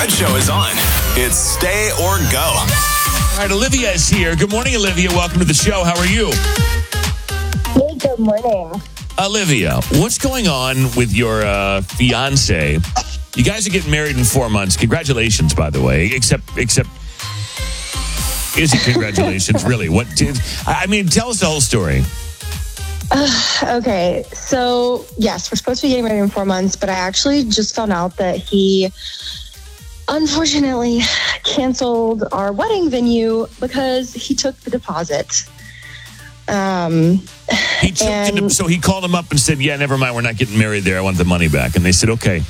That show is on. It's Stay or Go. All right, Olivia is here. Good morning, Olivia. Welcome to the show. How are you? Hey, good morning. Olivia, what's going on with your fiance? You guys are getting married in 4 months. Congratulations, by the way. Except, is it congratulations? Really? Tell us the whole story. Okay, so yes, we're supposed to be getting married in 4 months, but I actually just found out that he unfortunately canceled our wedding venue because he took the deposit. So he called him up and said, yeah, never mind, we're not getting married there. I want the money back. And they said, okay.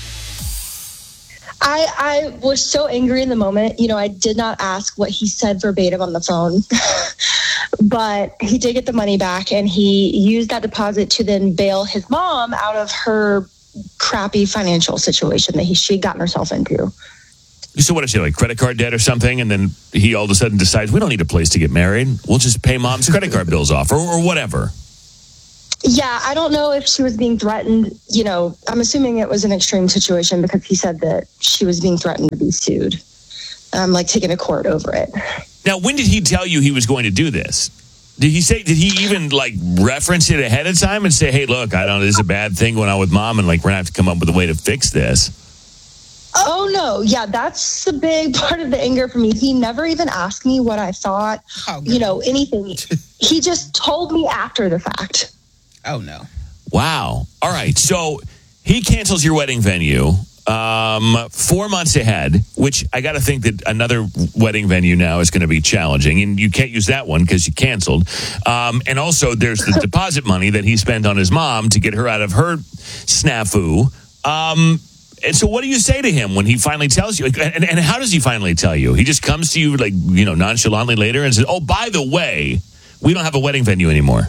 I was so angry in the moment. You know, I did not ask what he said verbatim on the phone, but he did get the money back, and he used that deposit to then bail his mom out of her crappy financial situation that she had gotten herself into. So what is it, like credit card debt or something? And then he all of a sudden decides, we don't need a place to get married. We'll just pay mom's credit card bills off or whatever. Yeah, I don't know if she was being threatened. You know, I'm assuming it was an extreme situation because he said that she was being threatened to be sued, like taken to court over it. Now, when did he tell you he was going to do this? Did he even like reference it ahead of time and say, hey, look, I don't know, this is a bad thing going on with mom and like we're going to have to come up with a way to fix this? Oh, no. Yeah, that's the big part of the anger for me. He never even asked me what I thought, anything. He just told me after the fact. Oh, no. Wow. All right. So he cancels your wedding venue 4 months ahead, which I got to think that another wedding venue now is going to be challenging. And you can't use that one because you canceled. And also there's the deposit money that he spent on his mom to get her out of her snafu. And so what do you say to him when he finally tells you? And how does he finally tell you? He just comes to you like, nonchalantly later and says, oh, by the way, we don't have a wedding venue anymore.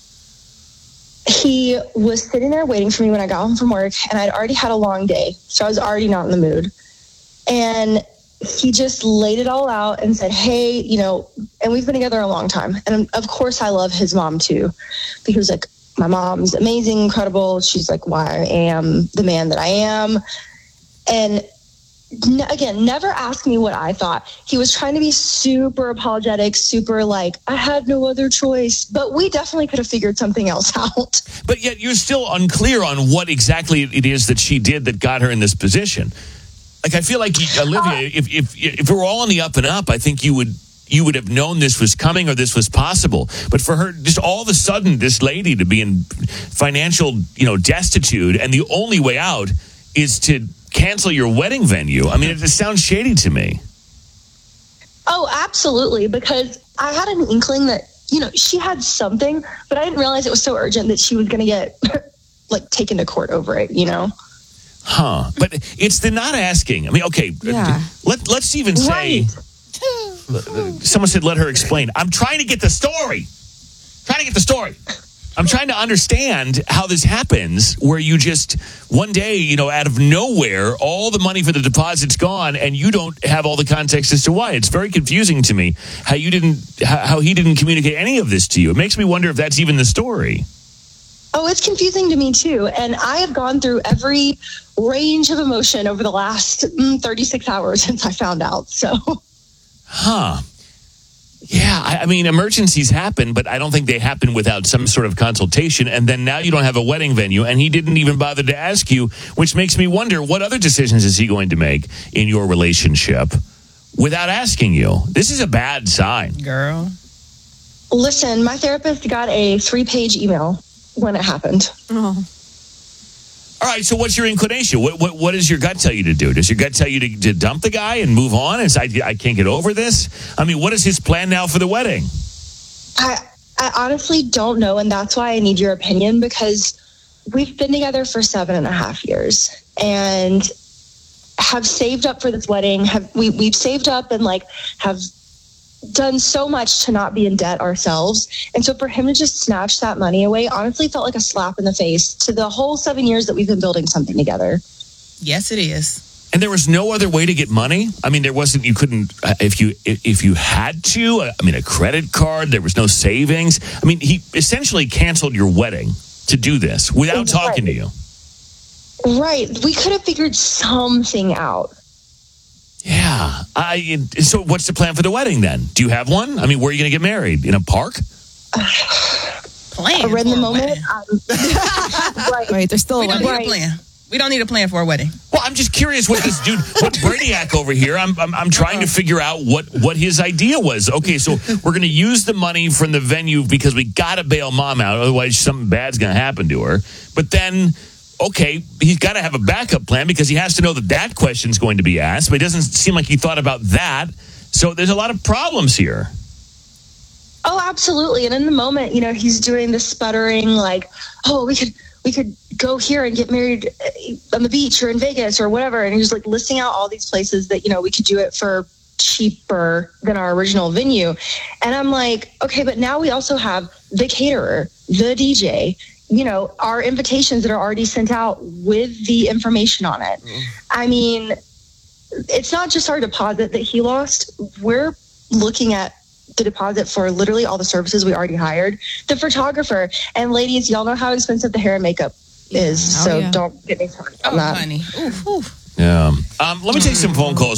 He was sitting there waiting for me when I got home from work, and I'd already had a long day, so I was already not in the mood. And he just laid it all out and said, hey, and we've been together a long time. And of course I love his mom too, because like, my mom's amazing, incredible. She's like why I am the man that I am. And again, never asked me what I thought. He was trying to be super apologetic, super like, I had no other choice. But we definitely could have figured something else out. But yet you're still unclear on what exactly it is that she did that got her in this position. Like, I feel like, Olivia, if we're all on the up and up, I think you would have known this was coming or this was possible. But for her, just all of a sudden, this lady to be in financial, destitute, and the only way out is to cancel your wedding venue. I mean, it just sounds shady to me. Oh, absolutely. Because I had an inkling that, she had something, but I didn't realize it was so urgent that she was going to get like taken to court over it, Huh. But it's the not asking. I mean, okay. Yeah. Let's even say... Right. Someone said, let her explain. I'm trying to get the story. I'm trying to understand how this happens where you just one day, out of nowhere, all the money for the deposit's gone and you don't have all the context as to why. It's very confusing to me how he didn't communicate any of this to you. It makes me wonder if that's even the story. Oh, it's confusing to me too. And I have gone through every range of emotion over the last 36 hours since I found out. So... Huh. Yeah, I mean, emergencies happen, but I don't think they happen without some sort of consultation. And then now you don't have a wedding venue, and he didn't even bother to ask you, which makes me wonder, what other decisions is he going to make in your relationship without asking you? This is a bad sign. Girl. Listen, my therapist got a 3-page email when it happened. Oh. All right, so what's your inclination? What does your gut tell you to do? Does your gut tell you to dump the guy and move on and say, I can't get over this? I mean, what is his plan now for the wedding? I honestly don't know, and that's why I need your opinion, because we've been together for 7.5 years and have saved up for this wedding. We've saved up and have done so much to not be in debt ourselves. And so for him to just snatch that money away honestly felt like a slap in the face to the whole 7 years that we've been building something together. Yes, it is. And there was no other way to get money? I mean, you couldn't, if you had to, a credit card, there was no savings. I mean, he essentially canceled your wedding to do this without talking to you. Right. We could have figured something out. Yeah. So what's the plan for the wedding then? Do you have one? I mean, where are you going to get married? In a park? Plan Right in the for a moment. wedding. Right. Wait, there's still a We don't wedding. need a plan. We don't need a plan for a wedding. Well, I'm just curious what this dude, what Brainiac over here, I'm trying to figure out what his idea was. Okay, so we're going to use the money from the venue because we got to bail mom out. Otherwise, something bad's going to happen to her. But then, okay, he's got to have a backup plan because he has to know that question's going to be asked. But it doesn't seem like he thought about that. So there's a lot of problems here. Oh, absolutely. And in the moment, he's doing the sputtering, like, oh, we could go here and get married on the beach or in Vegas or whatever. And he was like listing out all these places that, we could do it for cheaper than our original venue. And I'm like, okay, but now we also have the caterer, the DJ, our invitations that are already sent out with the information on it. I mean, it's not just our deposit that he lost. We're looking at the deposit for literally all the services we already hired. The photographer, and ladies, y'all know how expensive the hair and makeup is. Oh, So yeah. don't get me started on Oh, that. honey. Oof, oof. Yeah. Let me take some phone calls.